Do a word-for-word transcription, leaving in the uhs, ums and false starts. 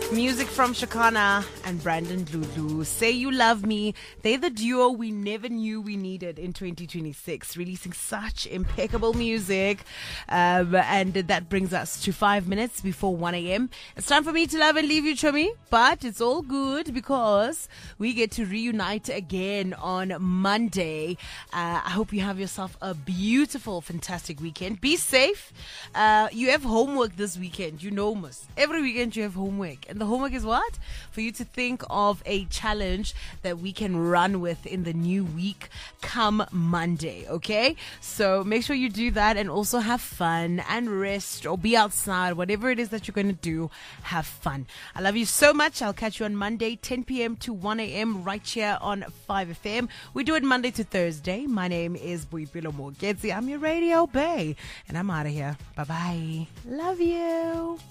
Music from Shakana and Brandon Lulu. Say You Love Me. They're the duo we never knew we needed in twenty twenty-six, releasing such impeccable music. Um, and that brings us to five minutes before one a.m. It's time for me to love and leave you, Chummy. But it's all good because we get to reunite again on Monday. Uh, I hope you have yourself a beautiful, fantastic weekend. Be safe. Uh, you have homework this weekend. You know, Miss. Every weekend you have homework. And the homework is what? For you to think of a challenge that we can run with in the new week come Monday, okay? So make sure you do that and also have fun and rest or be outside. Whatever it is that you're going to do, have fun. I love you so much. I'll catch you on Monday, ten p.m. to one a.m. right here on five F M. We do it Monday to Thursday. My name is Boipelo Mogezi. I'm your radio bae. And I'm out of here. Bye-bye. Love you.